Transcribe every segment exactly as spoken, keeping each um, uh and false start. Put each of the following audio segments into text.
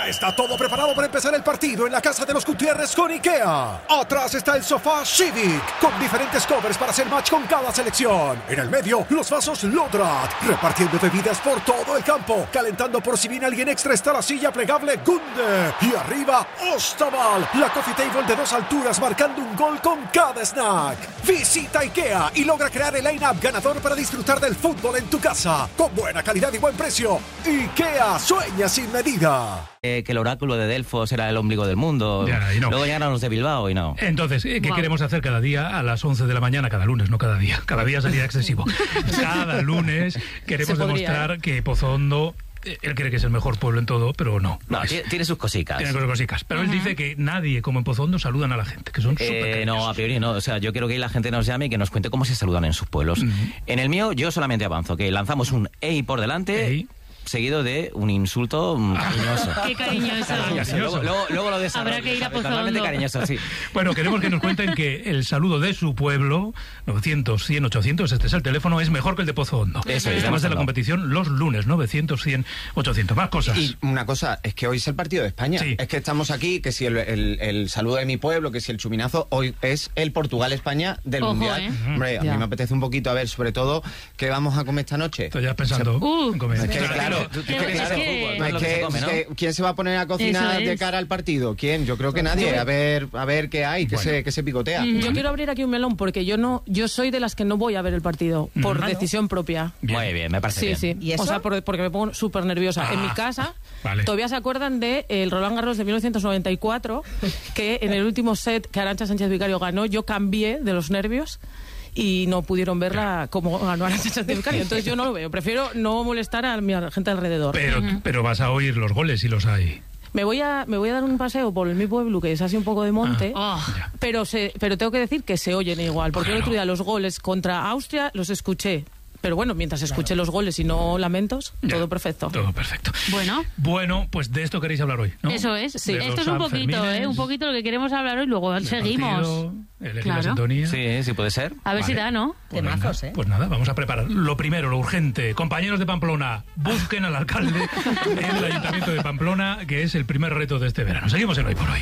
Ya está todo preparado para empezar el partido en la casa de los Gutiérrez con IKEA. Atrás está el sofá Civic, con diferentes covers para hacer match con cada selección. En el medio, los vasos Lodrat, repartiendo bebidas por todo el campo. Calentando por si viene alguien extra está la silla plegable Gunde. Y arriba, Ostaval, la coffee table de dos alturas marcando un gol con cada snack. Visita IKEA y logra crear el line-up ganador para disfrutar del fútbol en tu casa. Con buena calidad y buen precio. IKEA, sueña sin medida. Eh, que el oráculo de Delfos era el ombligo del mundo. Ya, y no. Luego llegaron los de Bilbao y no. Entonces, ¿qué Wow. queremos hacer cada día a las once de la mañana? Cada lunes, no cada día. Cada día sería excesivo. Cada lunes queremos Se podría, demostrar ¿eh? que Pozo Hondo, eh, él cree que es el mejor pueblo en todo, pero no. No, no es. tiene, tiene sus cositas. Tiene cosas cosicas. Pero él dice que nadie, como en Pozo Hondo, saludan a la gente, que son súper Eh, cariñosos. no, a priori no. O sea, yo quiero que la gente nos llame y que nos cuente cómo se saludan en sus pueblos. Ujú. En el mío, yo solamente avanzo, que lanzamos un ey por delante, Ey. seguido de un insulto mm, cariñoso. Qué cariñoso. Cariñoso. Luego, luego, luego lo desarrollo. Habrá que ir a Pozo Totalmente Hondo. cariñoso, sí. Bueno, queremos que nos cuenten que el saludo de su pueblo, novecientos, cien, ochocientos, este es el teléfono, es mejor que el de Pozo Hondo. Eso es, Además de la demostrando. competición, los lunes, novecientos, cien, ochocientos. Más cosas. Y una cosa, es que hoy es el partido de España. Sí. Es que estamos aquí, que si el, el- el saludo de mi pueblo, que si el chuminazo, hoy es el Portugal-España del Ojo, Mundial. ¿eh? Hombre, a Ya. mí me apetece un poquito a ver, sobre todo, qué vamos a comer esta noche. Estoy ya pensando Uh, en comer. Es que, Claro, claro, tú- tú es quieres que- el fútbol, no es es lo que que- se come, ¿no? es que, ¿quién se va a poner a cocinar Eso de es. cara al partido? ¿Quién? Yo creo que nadie. A ver, a ver qué hay, qué, Bueno. se, qué se picotea. Yo quiero abrir aquí un melón porque yo no, yo soy de las que no voy a ver el partido por Mm. decisión propia. Bien. Muy bien, me parece Sí, bien. sí. ¿Y eso? O sea, por- porque me pongo súper nerviosa. Ah, en mi casa, vale. todavía se acuerdan de el Roland Garros de mil novecientos noventa y cuatro, que en el último set que Arantxa Sánchez Vicario ganó, yo cambié de los nervios y no pudieron verla como ganó Arantxa Sánchez Vicario. Entonces yo no lo veo. Prefiero no molestar a mi gente alrededor. Pero, pero vas a oír los goles si los hay. Me voy a me voy a dar un paseo por mi pueblo, que es así un poco de monte. Oh. Ya. Pero se, pero tengo que decir que se oyen igual, porque Claro. el otro día los goles contra Austria los escuché. Pero bueno, mientras escuché los goles y no lamentos, Ya. todo perfecto. Todo perfecto. Bueno. Bueno, pues de esto queréis hablar hoy, ¿no? Eso es. De los Esto es un poquito, Sanfermines, ¿eh? Un poquito lo que queremos hablar hoy, luego del seguimos. partido, elegir la Claro. sintonía. Sí, sí puede ser. A ver si Vale. da, ¿no? Pues Temazos, venga, ¿eh? Pues nada, vamos a preparar. Lo primero, lo urgente. Compañeros de Pamplona, busquen al alcalde en el Ayuntamiento de Pamplona, que es el primer reto de este verano. Seguimos en Hoy por Hoy.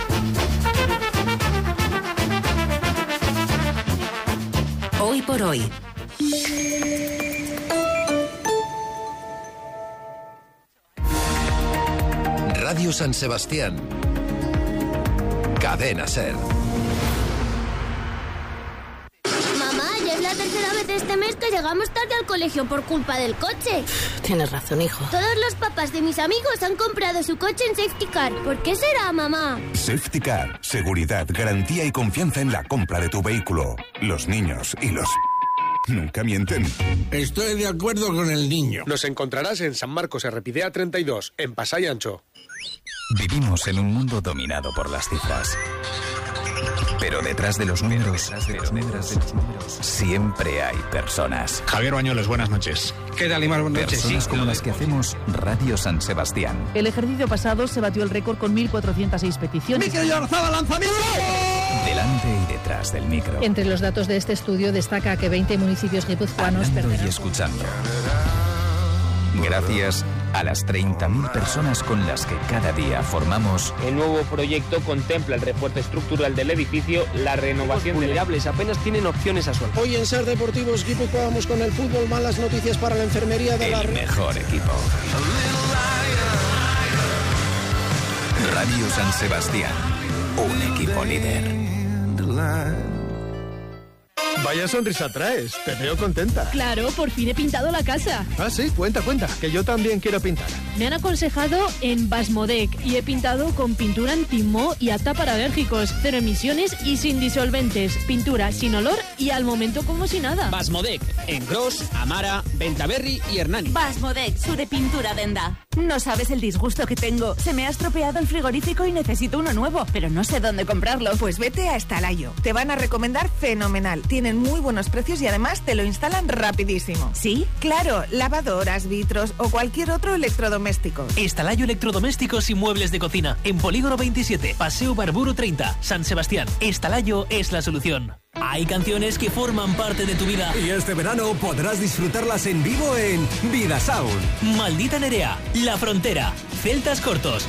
Hoy por hoy. Radio San Sebastián. Cadena Ser. Mamá, ya es la tercera vez este mes que llegamos tarde al colegio por culpa del coche. Tienes razón, hijo. Todos los papás de mis amigos han comprado su coche en Safety Car. ¿Por qué será, mamá? Safety Car. Seguridad, garantía y confianza en la compra de tu vehículo. Los niños y los... nunca mienten. Estoy de acuerdo con el niño. Nos encontrarás en San Marcos Errepidea treinta y dos, en Pasay Ancho. Vivimos en un mundo dominado por las cifras. Pero detrás de los números, siempre hay personas. Javier Bañoles, buenas noches. ¿Qué tal, Imar? Buenas noches. Personas como las que hacemos Radio San Sebastián. El ejercicio pasado se batió el récord con mil cuatrocientas seis peticiones. ¡Mikel Oyarzabal, lanzamiento! Delante y detrás del micro. Entre los datos de este estudio destaca que veinte municipios guipuzcoanos Hablando perderán. y escuchando. Gracias a las treinta mil personas con las que cada día formamos. El nuevo proyecto contempla el refuerzo estructural del edificio, la renovación de vulnerables apenas tienen opciones a sueldo. Hoy en Ser Deportivos Guipúzcoa vamos con el fútbol, malas noticias para la enfermería de la... El mejor equipo. Radio San Sebastián. Un equipo líder. Vaya sonrisa traes, te veo contenta. Claro, por fin he pintado la casa. Ah, sí, cuenta, cuenta, que yo también quiero pintar. Me han aconsejado en Basmodec y he pintado con pintura anti-moho y apta para alérgicos, cero emisiones y sin disolventes. Pintura sin olor y al momento como si nada. Basmodec, en Gros, Amara, Ventaverri y Hernani. Basmodec, su de pintura denda. No sabes el disgusto que tengo. Se me ha estropeado el frigorífico y necesito uno nuevo, pero no sé dónde comprarlo. Pues vete a Estalayo. Te van a recomendar fenomenal. Tienen muy buenos precios y además te lo instalan rapidísimo. ¿Sí? Claro, lavadoras, vitros o cualquier otro electrodoméstico. Estalayo Electrodomésticos y Muebles de Cocina, en Polígono veintisiete, Paseo Barburo treinta, San Sebastián. Estalayo es la solución. Hay canciones que forman parte de tu vida. Y este verano podrás disfrutarlas en vivo en Vida Sound. Maldita Nerea, La Frontera, Celtas Cortos,